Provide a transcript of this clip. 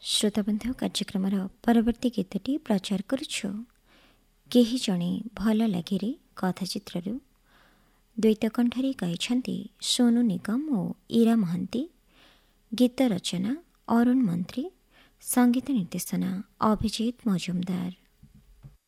श्रोताबंधु कार्यक्रम परवर्ती गीतटी प्रचार करुछु केही जणे भल लागे कथाचित्रु द्वैत कंठरी गाइछन्ति सोनू निगम और ईरा महांती। गीत रचना अरुण मंत्री, संगीत निर्देशना अभिजित मजुमदार।